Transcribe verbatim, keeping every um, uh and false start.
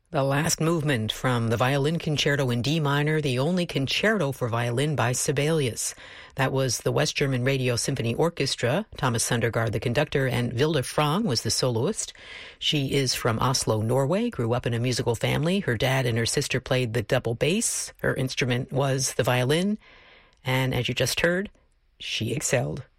The last movement from the Violin Concerto in D minor, the only concerto for violin by Sibelius. That was the West German Radio Symphony Orchestra. Thomas Sundergaard, the conductor, and Vilde Frang was the soloist. She is from Oslo, Norway, grew up in a musical family. Her dad and her sister played the double bass. Her instrument was the violin. And as you just heard, she excelled.